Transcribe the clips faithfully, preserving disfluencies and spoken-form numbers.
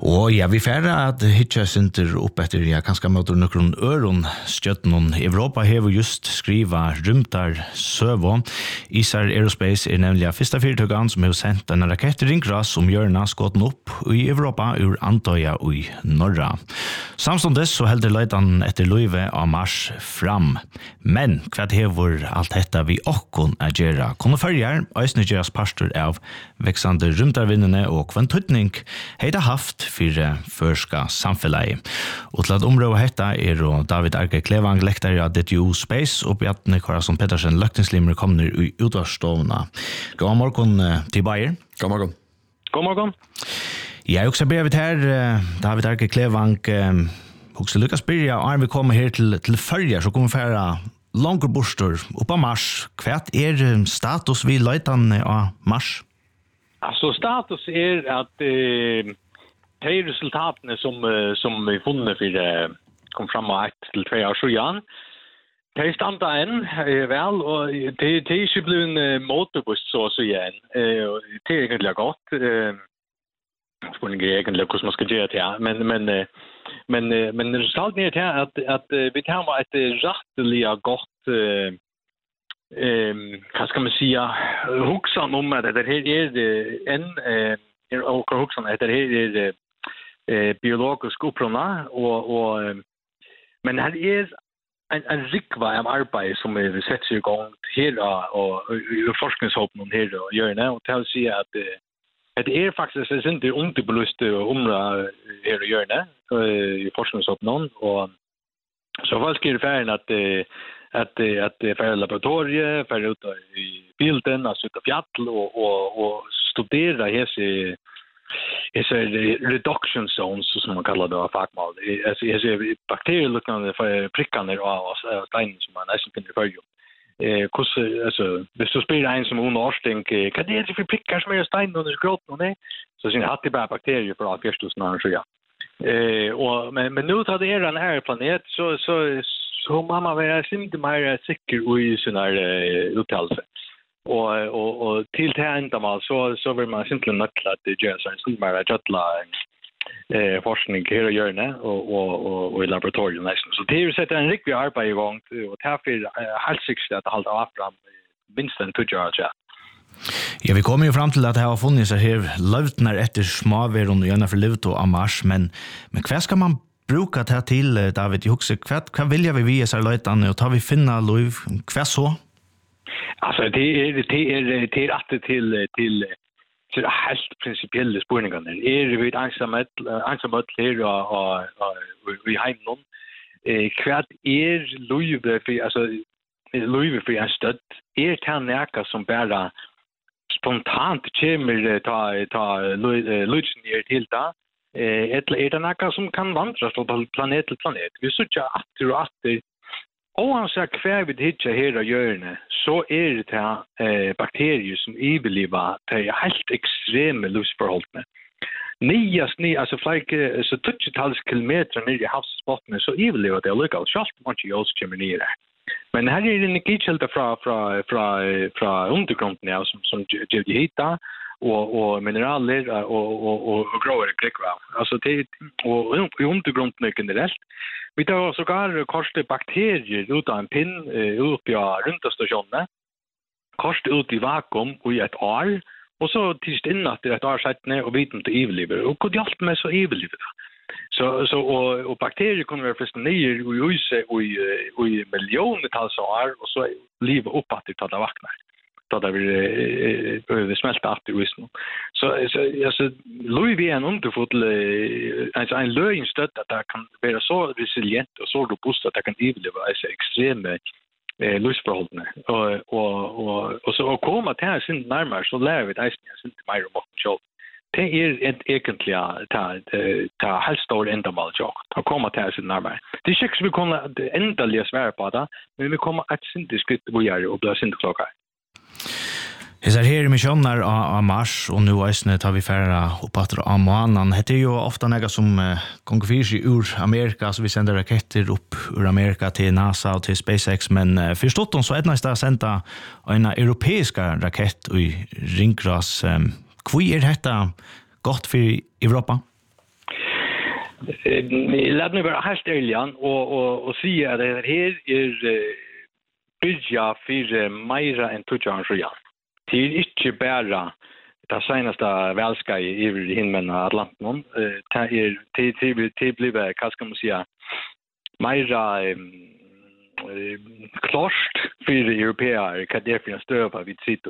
Og ja, vi færre at hitja sinter opp etter, ja, kanskje møter noen øron støtten. Europa har just skriva rymtar søvå. Isar Aerospace er nemlig første fyrtøkene som har sendt en rakett ringras som hjørna skåten opp i Europa ur Antøya og i Norra. Samstundes så heldur leitan etter løyve av Mars fram. Men hva hever alt dette vi okkon er gjerra? Kunne følger, æsne gjeras pastor av veksande rymtarvinnene og kvantutning heita haft fyrir førska samfellet. Og til at området hetta er David Arke Klevang, lektor av D T U Space, og Bjarne Korason Pettersen, løgtingslimer, kommer i utvarstovna. God morgen til Bayer. God morgen. God morgen. Jeg også brevet her, David Arke Klevang, også lykkes byrja, og vi kommer her til, til Følger, så kommer vi fære langer borster opp av Mars. Hva er status vi leitene av Mars? Altså, status er at eh, de resultatene som, som vi funnet for eh, kom fram av ett til tre år siden, de standa enn eh, vel, og de, de er ikke blevet en motorbuss så å si igjen. Eh, det er egentlig godt. Eh, Spørningen er egentlig hvordan man skal gjøre det her, men, men, men, men resultatet er til at, at vi tar med et rettelig godt eh, Um, hva skal man säga hugsan om at det her er en er og hugsan at det her er eh, biologisk opprona og, og men her er en, en rikva av arbeid som er sett seg i gang her og i forskningshåpen her og gjør det og til å si at at det er faktisk ikke underbelyst område her og gjør det i forskningshåpen og så folk er ferdig at att att det för laboratorier för ut i bilden alltså ut av fjäll och och och studera hese hese reduction zones som man kallar det av fackmål. Alltså hese bakterieliknande prickarna av steinen som man nästan finner för ju. Eh kus alltså det så spelar en som onorsting kan det är för prickar som är stein under gråten och det så sin hade bara bakterier för att förstå snarare så ja. Eh och men men nu tar det är den här planet så så så mamma var inte mer säker i sin här uttalelse. Och och och till det ända mal så så vill man simpelthen nöckla att det gör så en sån mer jättla eh forskning här och gör det och och och i laboratoriet nästan. Så det är ju sett en riktig arbete igång och därför helt säkert att hålla av fram minst en tudjar ja. Ja, vi kommer ju fram till att det har funnits här lövtnar efter småveron och gärna för livet och Mars, men men vad ska man bruka det till, David, i huset? Vad vill vi via sig löjtande och tar vi finna lov? Vad så? Alltså, det är det är det är att till till till helt principiella spårningar. Är vi ensamhet ensamhet här och och vi hem någon. Eh kvart är lov för alltså lov för en stöd är kan näka som bara spontant kommer ta ta luchen ner till där. Eh eller är det något som kan vandra från planet till planet. Vi söker att och att och han säger kvar vid hitcha här och görne så är det här eh bakterier som överlever till helt extrema luftsförhållanden. Nias ni alltså flera så tusentals kilometer ner i havsbotten så överlever det lika schalt man ju också kommer ner. Men här är det en kitchelta från från från från undergrunden som som det hittar och och mineraler och och och gröare kräkva. Alltså det och i undergrunden generellt. Vi tar så gar koste bakterier ut av en pinn upp ja runt stationen. Koste ut i vakuum och i ett år och så tills in att det är sett ner och viten till evliver och kunde allt med så evliver. Så så och, och bakterier kunde vara först ner och i sig och i och i miljontals år och så liv upp att det tar vaknar. Då där vi behöver smälta att det så så alltså Louis V en underfotl alltså en lögnstöd att det kan vara så resilient och så robust att det kan överleva alltså extrema eh lustförhållanden och och och och så och komma till sin närmare så lär vi det inte mer om vad det är ett egentligen ta ta halvstor ändamål jag att komma till sin närmare det är inte vi kommer ändliga svär på det men vi kommer att synte skritt vad gör och blir synte klocka. Jag är här i missioner av Mars och nu tar vi färra uppåt av månen. Det är ju ofta något som kommer fyrs ur Amerika så vi sänder raketter upp ur Amerika till NASA och till SpaceX men förstått dem så är det nästan sända en europeiska rakett i ringras. Hur är detta gott för Europa? Låt mig vara helt ärlig och och och säga att det här är bygga för mera än tjugo år sedan. Det är inte bara det senaste välska i himlen och Atlanten. Det är det det det blir vad ska man säga mera klart för européer vad det är för en stöva vid sitt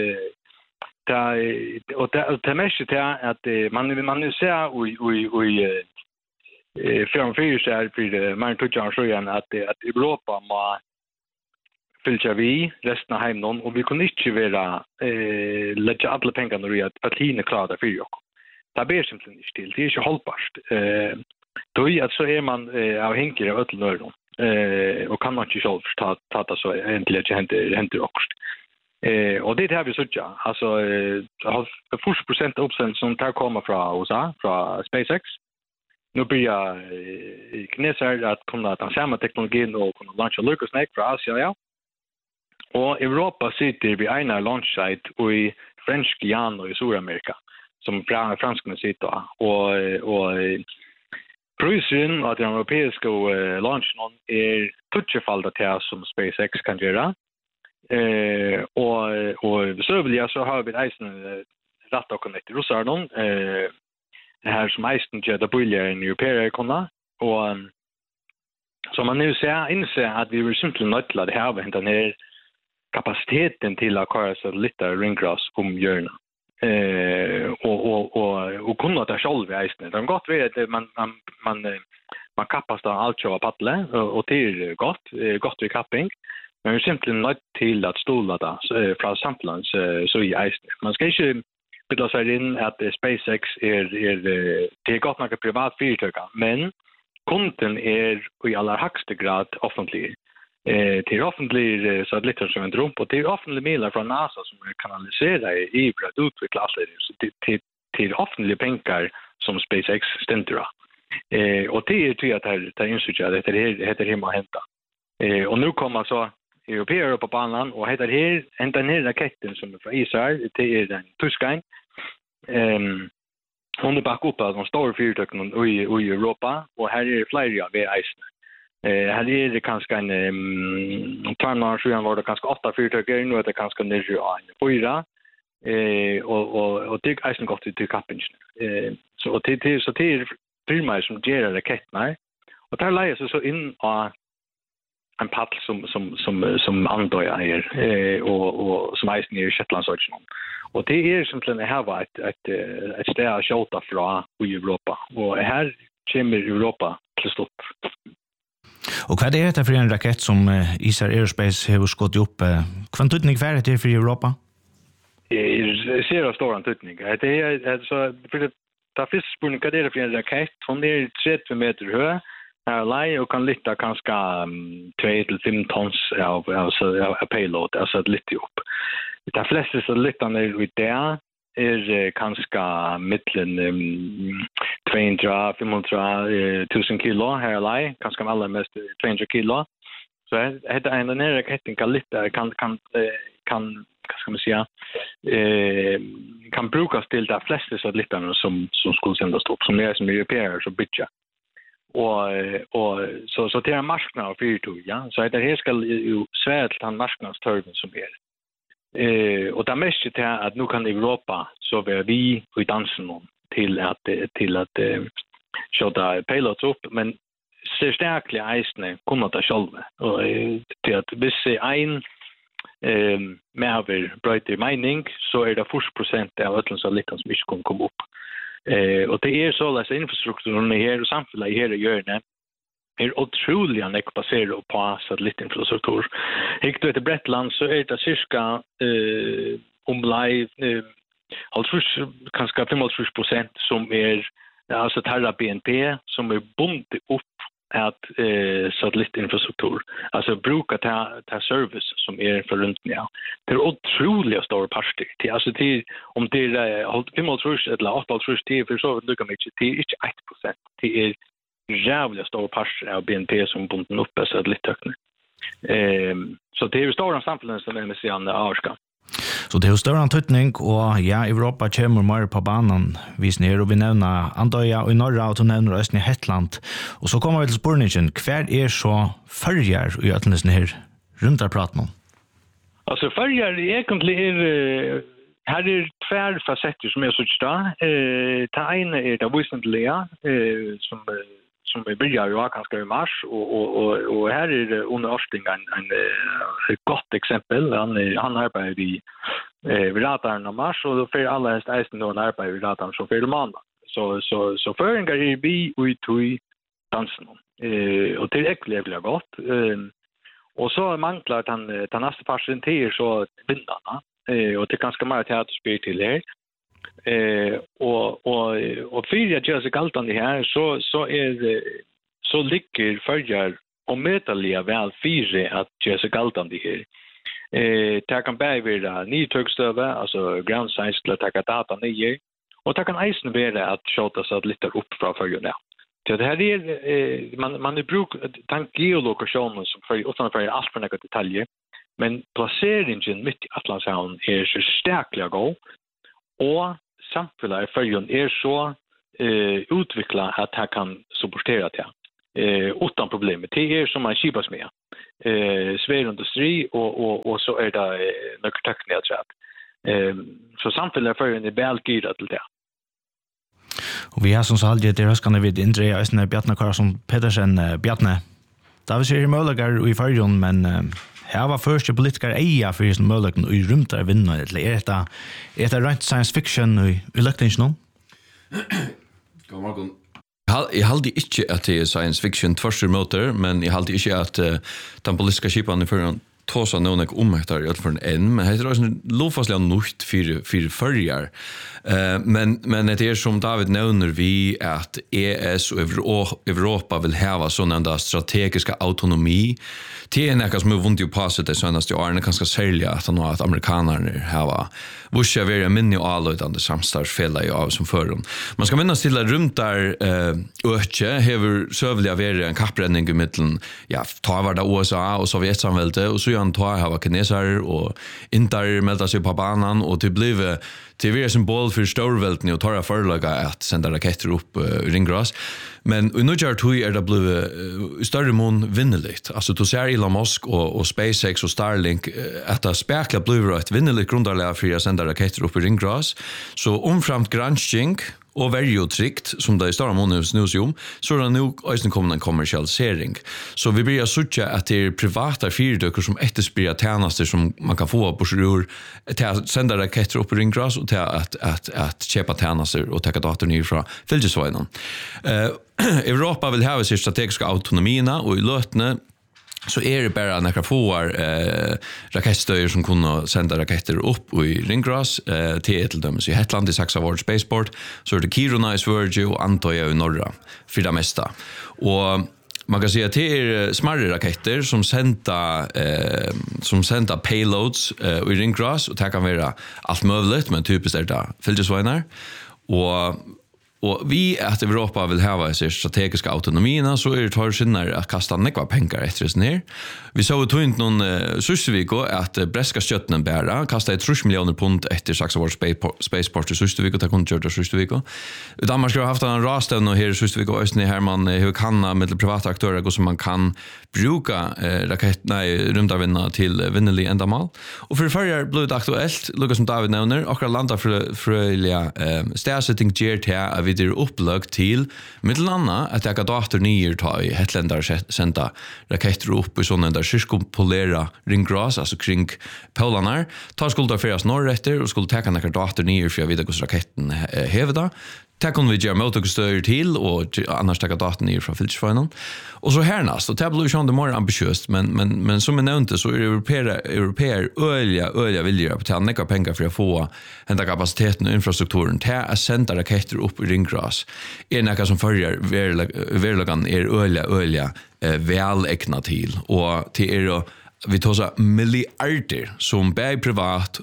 ta och det mest är att man man nu ser oj oj oj eh från fyra så här för man tjugo år sedan att att Europa må fylla vi resten av hemmen och vi kunde inte vara eh lägga alla pengarna i att att hinna klara för oss. Det blir simpelthen inte till. Det är inte hållbart. Eh då är att så är man avhängig av öllnörden. Eh och kan man inte själv ta ta det så egentligen händer händer också. Eh och det har vi sett ja. Alltså eh fyrtio procent av uppsändningen som tar komma från U S A, från SpaceX. Nu börjar eh, kineser att kunna ta samma teknologin och kunna launcha Lucas Neck från Asien ja. Och Europa sitter vid en launch site i French Guiana i Sydamerika som franskarna sitter och och priset av den europeiska launchen är tjugofaldigt det som SpaceX kan göra. Eh och och så vill jag så har vi isen rätt och connect russarna eh här som isen gör det buljar i europeiska kunna och så man nu ser inse att vi vill simpelthen inte låta det här vänta ner kapaciteten till att köra så lite ringgrass om hjörna. Eh och och och och kunna ta själv i isen. Det har gått vid att man man man man kappar allt så paddla och det är gott gott vid kapping. Men vi simpelthen nødt til at stole det fra samtalen så i eisen. Man skal ikke bytte seg inn at SpaceX er, er, det er godt nok et privat fyrtøkker, men kunden er i aller høyeste grad offentlig. Eh, til offentlig satellitter som en drøm, og til offentlige midler fra NASA som kanaliserer i for at utvikle alt det, så til, til, til offentlige penger som SpaceX stender. Eh, og det er til at det er innsøkt at det heter hjemme å hente. Eh, og nå kommer så europeer på banan och heter här ända ner raketten som är från Israel det är den tyska ehm hon är back upp av de stora fyrtöken i i Europa och här är det flera av isen. Eh här är det kanske en um, tränar var det kanske åtta fyrtöken nu är det kanske ner en fyra eh och och och det isen gått till kappen. Eh så det det så det är firma som ger raketterna och där lägger sig så in och en paddel som som som som andoja här eh och och som är i Shetlandsöarna. Och det är egentligen det här var ett ett ett ställe att skjuta från i Europa och här kommer Europa till stopp. Och vad är det för en raket som Isar Aerospace har skott upp? Kvantutning för det för Europa? Eh ser jag stor antutning. Det är alltså för det där finns spårning vad det är för en raket som är trettio meter hög. Här och kan lyfta kanske um, två till fem tons av alltså av payload alltså lite upp. Det flesta så lite när vi där är kanske mitten um, tvåhundra femhundra tusen kilo här lie kanske allra mest tvåhundra kilo. Så det är en den raketen kan lyfta kan kan kan vad ska man säga eh kan brukas till det flesta så lite som som skulle sändas upp som är som europeer så bitcha. Och och så så det är marknad för ju ja så det här ska ju svärt han marknadstörven som är eh och det mest är att nu kan Europa så vi vi i dansen om till att till att köra pilots upp men så starkliga isne kommer att själva och till att vissa en eh mer brighter mining så är det fyrtio procent av öllens liten som inte kommer komma upp. Eh och det är så att infrastrukturen här och samhället här gör det är otroligt mycket baserat på satellitinfrastruktur. Hikt det Bretland så är det cirka eh om live eh alltså kanske femtio procent som är alltså tarra B N P som är bundet upp att eh satellitinfrastruktur alltså bruka ta ta service som är för runt ja det är otroligt stora parter till alltså till om det är hållt femtio eller åtta till för så lukar mycket till inte ett procent det är jävla stora parter av B N P som bunden upp så att lite högre. Eh så det är ju stora samhällen som är med sig andra årska. Så det är större antydning och ja, Europa kommer mer på banan vis ner och vi nämner Andøya och i norra och nämner östen i Hetland. Och så kommer vi till spårningen, kvar är så följer i ötlensen här runt där pratar man. Alltså följer egentligen är här är två facetter som är så större. Eh ta ena är det visentliga eh som som vi börjar ju ganska i mars och och och och här är det under Örsting en en ett gott exempel. Han han arbetar i eh radarn i mars och då för alla är det nog arbetar i radarn som för måndag. Så så så föringar är vi ut i dansen. Eh och det är äckligt gott. Eh och så manglar han den nästa passen till så vindarna. Eh och det är ganska mycket teaterspel till här. Eh och och och för jag gör så kallt det här så så är så ligger följer och metalliga väl fyra att göra så kallt det här. Eh ta kan bära ny tögstöve alltså ground size skulle ta data nio och ta kan isen vara att skjuta så att lite upp från följerna. Så det här är eh, man man är bruk tankgeolokationen som för utan för allt för några detaljer men placeringen mitt i Atlantshavn är så starkliga gå och samhället följen är så eh utvecklat att det kan supportera det. Eh utan problem. Det är som man skipas med. Eh svär industri och och och så är det eh, några tekniker så att eh så samhället följen är väl givet till det. Och vi har som sagt det röskande vid Indre Östne Bjarne Karlsson Pedersen Bjarne. Där vi ser möjligheter i följen men här var första politiker eja för just möjligheten i runt där vinna eller är det är det rent science fiction i elektron? God morgon. Jag hade inte att det är science fiction tvärser motor men jag hade inte att uh, den politiska skipan i förrän tåsa någon om hektar i för en men det är också lovfastliga nytt för för förjar. Eh men men det är som David nämner vi att E S och Europa vill ha sån enda strategiska autonomi. Det är något som är vunnit ju på sig det senaste åren ganska sälja att nå att amerikanerna har vissa vara minne och allutande samstarfälla av som förrum. Man ska minnas till runt där eh öche har sövliga vara en kappränning i mitten ja ta var det U S A och Sovjetsamvälde och så han tar här var kineser och inte melda sig på banan och det blev till vi är symbol för storvälten och tar förlaga att sända raketter upp uh, ringgras. Men i nujar tog är det blivit uh, större mån vinnerligt. Alltså du ser Elon Musk och, och SpaceX och Starlink uh, att det spekla blir ett vinnerligt grundarläge för att sända raketter upp i ringgras. Så omframt granskning och väldigt tryckt som det är stora månader snus om så är det nog också kommer en kommersialisering. Så vi börjar söka att det är privata företag som efterspeglar tjänster som man kan få på sjur till att sända raketter upp i ringgras och till att att att köpa tjänster och ta dator ner från fältsvägen. Eh Europa vill ha sin strategiska autonomina och i lötne så är det bara några få eh, raketstöjer som kunde sända raketter upp i ringgras eh, till till dem i Hetland i Saxa World Spaceport så är det Kiruna i Sverige och Andøya i norra för det mesta. Och man kan säga att det är smarre raketter som sända eh, som sända payloads eh, i ringgras och det kan vara allt möjligt men typiskt är det fältsvägnar och Och vi att Europa vill ha sig strategiska autonomierna så är det tar sinnar att kasta nekva pengar efter oss ner. Vi såg ju inte någon uh, Sysviko att uh, Breska skötten bära kasta ett tre miljoner pund efter Saxa World Spaceport i Sysviko ta kunde köra Sysviko. Danmark har haft en rasten och här i Sysviko östne här man hur kan med privata aktörer gå som man kan bruka uh, raket nej rymdarvinna till uh, vinnelig ändamål. Och för förr blev det aktuellt Lucas som David nämner och landa för fröliga uh, stärsetting G T A vi det upplög till mittelanna att jag dator nio ta i Hetländar sända raketter upp i sådana där cirkumpolera ringgras alltså kring polarna tar skulda färas norrrätter och skulle ta några dator nio för jag vet att raketten hävda. Det kan vi göra motorstöd till och annars ta datorn ner från fältsvägen. Och så härnast, och det blir ju inte mer ambitiöst, men, men, men som jag nämnde så är europeer, europeer öliga, öliga vilja på att näka pengar för att få hända kapaciteten och infrastrukturen till att sända raketter upp i ringgras. Är näka som följer verlagan är öliga, öliga eh, välägna till. Och till er vi tar så miljarder som bär privat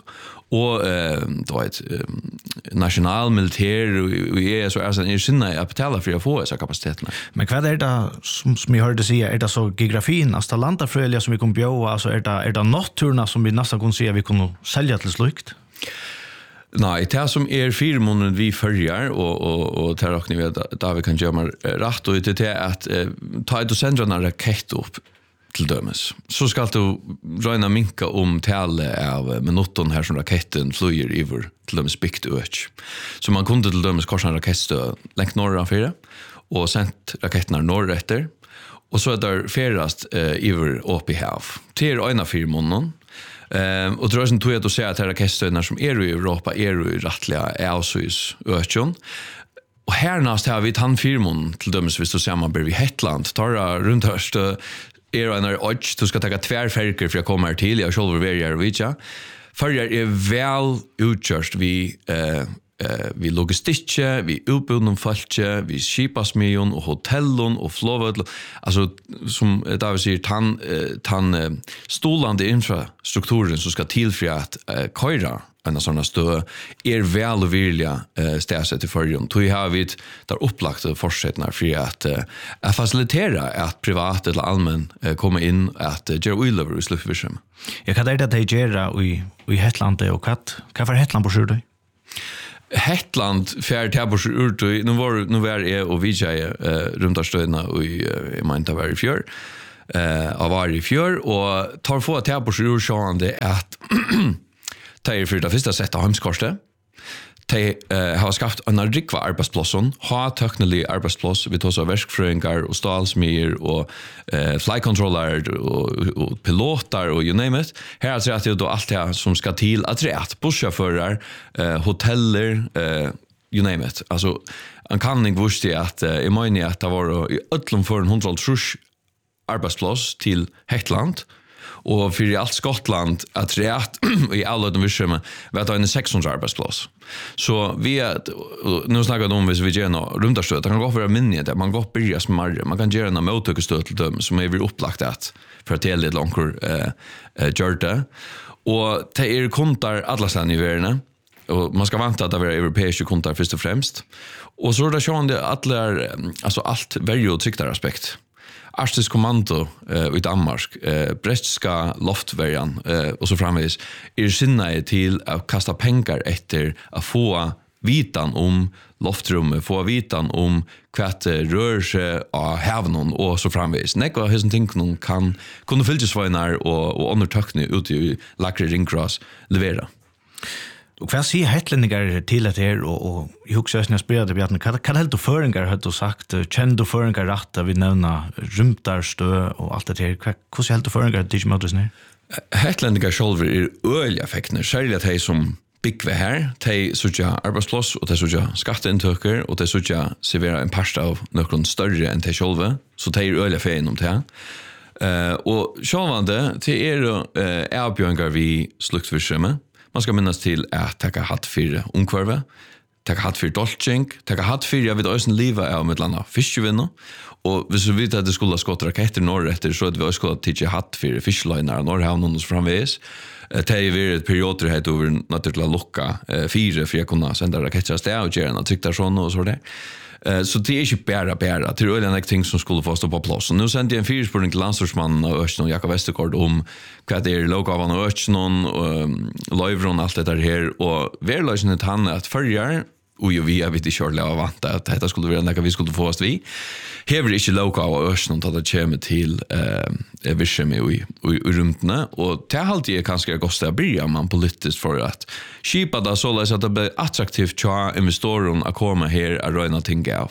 och eh då ett national militär och är så alltså är sinna att betala för att få så kapaciteten. Men vad är det som, som jag hörde säga, är det så geografin, alltså landafröliga som vi kommer bjöa, alltså är det, är det naturna som vi nästan kan säga vi kan sälja till slukt? Nej, det som är fyra månader vi följer och och och tar och ni vet där vi kan göra rätt och det är att eh, ta ett och sända en rakett upp till dömes. Så ska du röna minka om tale av minuton här som raketten flyger över till dömes byggt öch. Så man kunde till dömes korsa en rakettstö längt norra fyra och sänt raketterna norrötter. Och så är där färast eh, över upp i hav. Till ena fyra månader. Ehm och tror jag att du säger att rakettstöna som är i Europa är i rättliga Aussis öchon. Och härnast har vi tandfirmon till dömes visst så ser man bredvid Hetland tar runt hörste är en odds du ska ta tvärfärker för att komma till jag själv vill göra vidja. För jag är väl utgjort vi eh Uh, vi logistikke, vi utbildning falske, vi skipasmion och hotellon och flowet alltså som David säger tan tan uh, stolande infrastrukturen som ska tillfria att uh, köra en sån stö är väl och vilja uh, stäsa till förjun. Då har vi där upplagda fortsättningar för att uh, facilitera att privat eller allmän uh, kommer in att uh, göra över i slutvision. Jag kan det att göra i i Hetland och katt. Vad för Hetland på sjön? Hetland fjärde tabors ut nu var nu var är och vi säger eh runt stöna och i inte var i fjör eh av var i fjör och tar få tabors ur sjönde att ta er för det första sätta hemskoste te eh har skaffat en rikva arbetsplatsen har teknisk arbetsplats vi tar så verkfröingar och stalsmyr och eh flight controller och, och piloter och you name it här alltså att det då allt det som ska till att rätt busschaufförer eh hoteller eh you name it alltså en kan inte visste att eh, i maj att det var i öllum för en hundra arbetsplats till Hetland och för i allt Skottland att rätt i alla de visserna vet en sexhundra arbetsplats. Så vi är nu snackar om vis vi gör nå rundarstöd det kan gå för en minne där man går börja smarre man kan göra en mottagsstöd till dem som är vi upplagt att för att det är lite långt eh görta och det är kontar alla stan i världen och man ska vänta att det är europeiska kontar först och främst och så är det så det alla alltså allt väldigt utsiktare aspekt. Arktisk kommando eh, i Danmark, eh, bretska loftvärjan eh, och så framvis är sinna till att kasta pengar efter att få vitan om loftrummet, få vitan om kvart rör sig av hävnen och så framvis. Nekva av hessen ting kan kunna fylkesvagnar och, och undertökning ute i Lakre Ringcross levera. Och vad säger hetlänningar till att här och och i huxösna spelade Bjarne kan kan helt och föringar har du sagt kände föringar rätt vi nämna rymtarstö och allt det här hur så helt och föringar det ju möttes ner hetlänningar själva är öliga effekter särskilt att som big vi här te såja arbetsplats och te såja skatteintäkter och te såja servera en pasta av någon större än te själva så te är öliga fein om det eh och självande te är eh erbjudningar vi sluktförsömme. Man ska minnas till att ta hatt för ungkvarve, ta hatt för dolchink, ta hatt för jag vet ösen leva av med landa fiskvinna och hvis vi vet att det skulle skotta raketter norr efter så att vi skulle ta hatt för fishliner norrhavn och framvis. Det är ju ett perioder här över naturligt lucka fyra för jag kunna sända raketter där och göra tryckta såna och så där. Så det är ju bara bara det är en ting som skulle få stå på plats. Nu sände jag en fyrspårning till landslagsmannen och Östnon Jakob Westergaard om vad det är lokavan och Östnon och Löjvron allt det där här och verlösningen han att följa och ju vi har vet inte körla av att detta skulle vara något vi skulle få oss vi. Hever inte lokal och Östnon att det kommer till eh vision med i i rumtna och det har alltid kanske kostar börja man politiskt för att skipa det så att det blir attraktivt för investerare att komma här och röna ting av.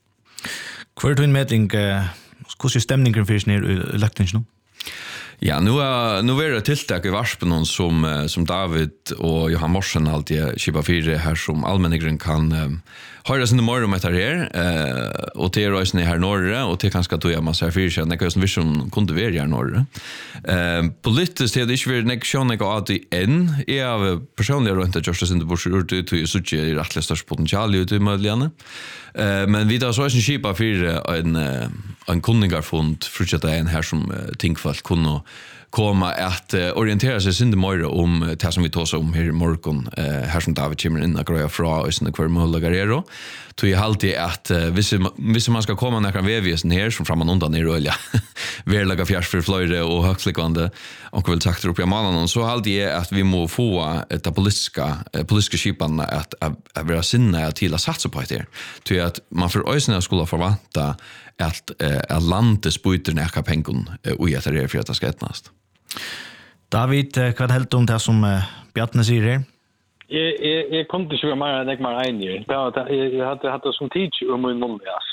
Kvart en meeting hur stämningen för ner elektringen. Ja, nu är nu är det tilltag i Varspen som som David och Johan Morsen alltid skipa fyra här som allmänheten kan uh, höra sin morgon om det här uh, och det är också här norra och det kanske då jag måste för sig när vi som kunde vara här norra. Eh politiskt är det inte vi näck sjön jag att en är av personliga runt just inte bors ut till så att det rätt störst potential ute i möjligheten. Eh men vi då så är skipa fyra en en kunningarfond för att det är en här som tinkfall kunna komma att uh, orientera sig synd mer om det som vi tar om här i morgon uh, här som David kommer in och grejer fra och såna kvar möjliga är då tror jag alltid att uh, hvis, hvis man ska komma några vevisen här som framan undan i rölja verlaga fjärs för flöjde och högtlikande och väl sagt upp jag mannen så alltid är att vi må få ett politiska uh, politiska skipan att att vara sinna till att satsa på det tror jag att man för ösna skulle förvänta att uh, att landet sputer näka pengar och uh, det är för att det ska ätnast. David, vad helt om det som uh, Bjarne säger här? Jag jag jag kom till själva mer än jag mer en ju. Det jag hade hade som teach om en måndags.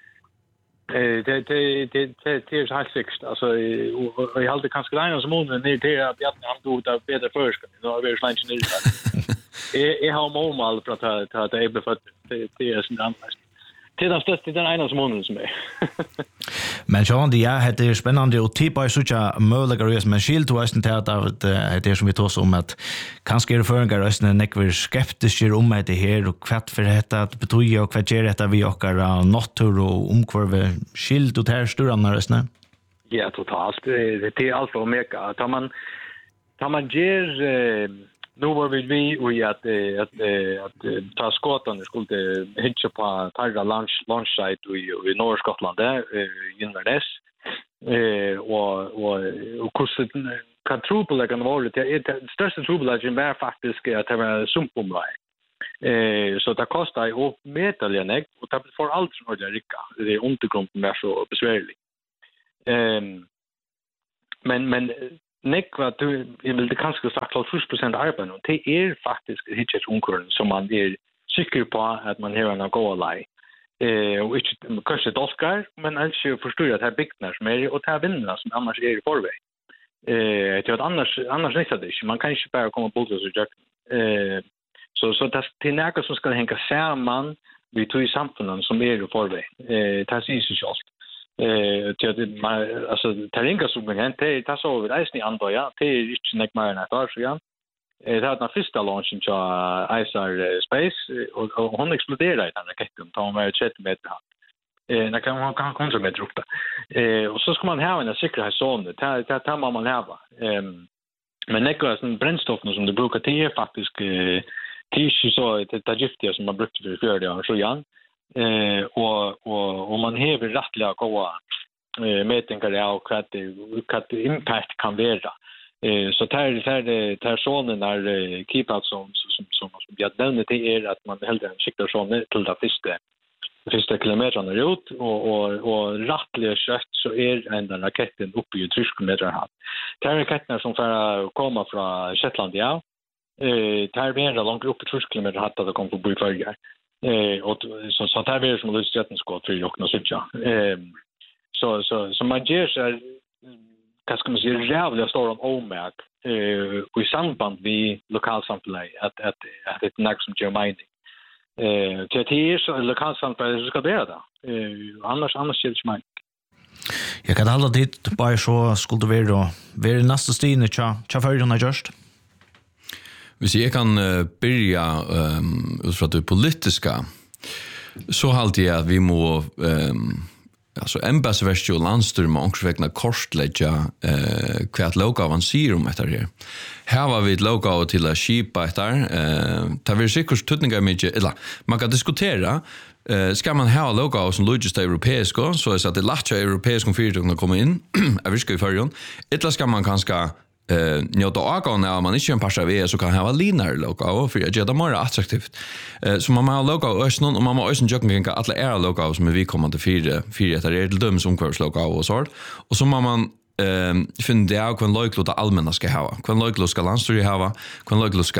Eh det det det det är så helt säkert. Alltså jag hade kanske längre som månaden ner till att Bjarne han tog det bättre först. Nu har vi slänt ner det. Jag jag har mål för att att det är befött det är sån annars. Det är den största den ena som månaden som är. Men Jean, det är det är spännande och typ är så att möjliga resor men skilt och östen till att det är som vi tar om att kanske är förringar östen nekver skeptiska om det här och kvart för detta att betyda och kvart ger detta vi och natur och omkvarv skilt och här stora rösten. Ja, totalt. Det är allt för omega. Tar man tar man ger nu var vi vi och att att att ta skotten skulle hitcha på targa lunch lunch site i i norra Skottland där i Inverness eh och och och kostet kan trubbel kan vara det det största trubbel är faktiskt att det var sumpomvaj. Eh så det kostar ju upp metaljenek och det får allt som det rika. Det är undergrunden är så besvärlig. Ehm men men Nick vad du vill det kanske sagt tjugo procent arbete och det är faktiskt hitchet onkurren som man är säker på att man har en gå alai. Eh och inte kanske doskar men alltså förstår att det här byggnader som är och det här vinnerna som annars är i förväg. Eh det är annars annars nästa det man kan inte bara komma på så jag eh så så det är något som ska hänga samman vi tog i samfundet som är i förväg. Eh det ser sig självt. Eh till att alltså terrenga som men det det så vi resten i andra ja det är inte näck mer än ett år så ja eh det har den första launchen så Isar Space och hon exploderade den raketen tar med trettio meter eh när kan man kan kontrollera med upp eh och så ska man ha en säkerhetszon det det tar man man ha ehm men näcka sån brännstoffen som det brukar till är faktiskt eh tisch så det är giftiga som man brukar för för det och så ja eh och och om man häver rättliga goda eh mätningar av vad det vad impact kan vara eh så tar det här det tar sånen där keep out som som som som jag nämnde det är att man helt enkelt skickar sån till det första första kilometrarna ut och och och rättliga kött så är en den raketen uppe i trettio kilometer här det är raketerna som för komma från Shetland ja eh tar vi en långt upp i trettio kilometer hade det kom på byfärger. Eh och så så där är som Luciaten skott för och något eh så så så man ger så vad ska man säga jävla stor om omärk eh i samband med lokalsamhället att att att det nästa som gör mining eh till det är så lokalsamhället så ska det där eh annars annars ser det inte. Jag kan hålla dit bara så skulle det vara vara nästa steg tja tja för den just. Hvis jeg kan uh, börja um, ut fra det politiska så halte jeg at vi må um, altså embassverst og landstyr må omkring kortlegge uh, hva at lokaven sier om etter her. Her var vi et lokav til å skipa etter. Uh, det vil sikkert tøtninger mye, eller man kan diskutera Uh, ska man ha logo som logist europeiska så är så att det lättare europeiska företag kommer in jag vill ska i förrjon eller ska man kanske eh njöta av när man inte en passa vi så kan ha linar logo för att göra det mer attraktivt. Eh så man har logo ösnon och man har ösn jocken kan alla är logo som vi kommer till fyra fyra det är dum som kurs logo och så och så man ehm finner det också en logo det allmänna ska ha. Kan logo ska landstyr ha, kan logo ska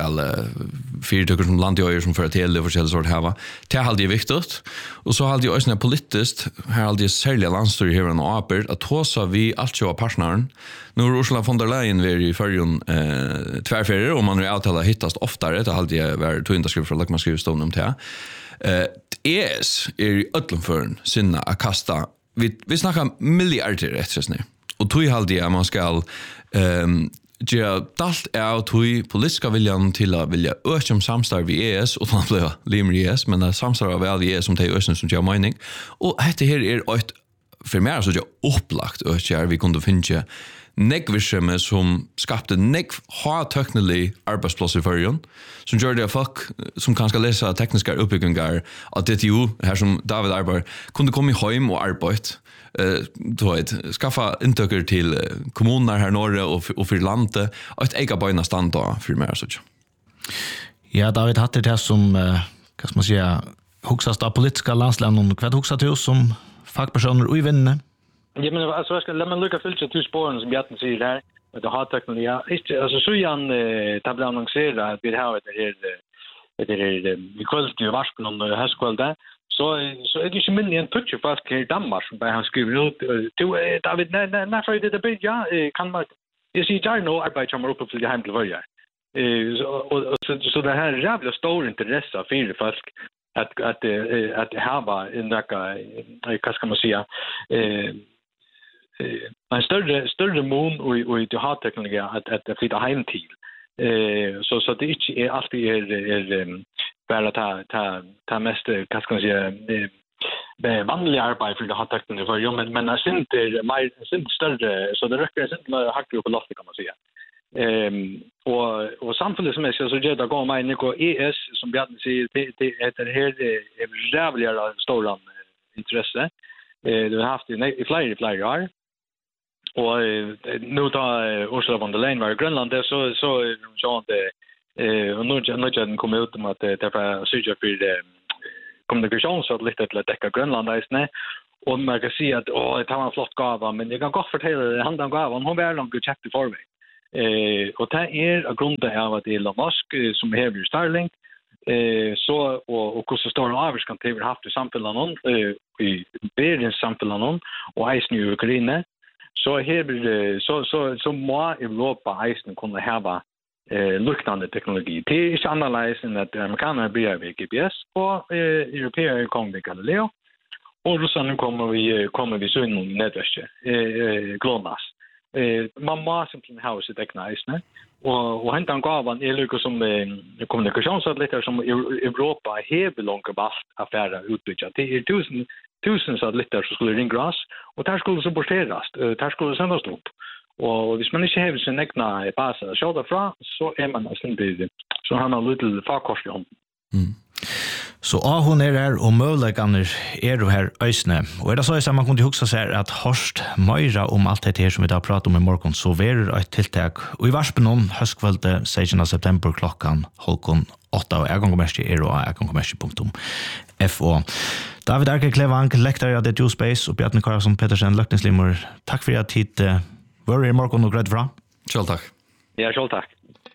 fyra som landjöjer som för till för själva sort ha. Det är alltid viktigt. Och så alltid ösna politiskt här alltid sälja landstyr här och apert att hosa vi allt så partnern. Nu Ursula von der Leyen var i förrjon eh tvärfärger och man är avtala hittas oftare det alltid var två underskriv för att man skriver stånd om det. Eh E S är i öllumförn sinna att kasta vi vi snackar miljarder rätt nu. Och tog halde att man ska ehm göra dalt av tog politiska viljan till att vilja öka samstarv i E S och man blir limrig E S men samstarv av E S som det är östen som gör mening och det här är ett för mer så jag upplagt och jag vi kunde finna negvisjeme som skapte negv ha-teknilig arbeidsplasser i førjen, som gjør det at folk som kan skal lese tekniske oppbyggingar av D T U, her som David arbeider, kunne komme hjem og arbeid, uh, vet, skaffa inntøkker til kommuner her norre og, og for landet, og et eget bøyne stand da, for mer sånn. Ja, David, hatt det som, uh, hva skal man si, hoksast av politiska landsländer, hva hoksat du som fagpersoner og i vinnene? Ja, men alltså jag ska lämna lucka fyllt till spåren som Bjarten säger där. Det har teknologi. Ja, alltså så igen eh tabla annonsera att vi har det här det är vi kallar det varspen om det här skvälda. Så så är det ju min en touch fast i Danmark som bara han skriver ut till David när när för det det ja kan man you see I know arbetar som uppe för det hem till varje. Eh och så så det här jävla stor intresse för folk att att att ha en där vad ska man säga eh en större större mån och och det har teknologi att att flytta hem till eh så så det är inte alltid är är bara ta ta ta mest vad ska man säga det vanliga arbete för det har teknologi för men men är inte mer inte större så det räcker inte med hackar på loft kan man säga ehm och och samtidigt som jag så gör det går mig Nico E S som Bjarne säger det det är här är jävla stora intresse eh det har haft i flera flera år. Och nu då Ursula von der Leyen var i Grönland där så så så det eh och nu nu den kom ut om att det var sjuka för det kommunikation så lite till att täcka Grönland där snä och man kan se att åh det var en flott gåva men det kan gå fortälla det handlar om gåvan hon var långt checkt i förväg eh och det är av grunden av att Elon Musk som har Starlink eh så och och hur så står det avskan till haft i samfällan i världens samfällan och i nu Ukraina. Så här blir så så så må Europa isen kunna ha eh liknande teknologi. Det är inte annorlunda än att amerikanerna blir med G P S och eh européer kommer med Galileo. Och Ryssland kommer vi kommer vi så in nätverket eh GLONASS. Eh man måste simpelthen ha sitt egna isen. Och och hämta gåvan är lika som kommunikationssatelliter som Europa har långt valt affärer utbyggt. Det är tusen tusen satelliter som skulle ringa oss och där skulle supporteras. Där skulle sändas upp. Och om man inte har sin egna bas att köra från så är man nästan det. Så har man lite farkost i hånden. Mm. Så ja, hon är där och möjligheten är du här ösne. Och är det så att man kunde huxa sig att hörst möjra om allt det här som vi har pratat om i morgon så är ett tilltag. Och i varspenon höstkvälde sextonde september klockan halvkon åtta och ägångkommersi är då ägångkommersi punkt f o. David Arke Klevang, lektor av D T U Space och Bjarne Karlsson Pettersen, Løkningslimmer. Tack för att tid var i morgon och gröd fra. Själv tack. Ja, själv tack.